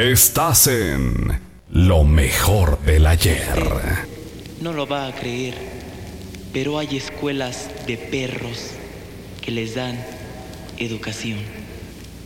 Estás en lo mejor del ayer. No lo va a creer, pero hay escuelas de perros que les dan educación.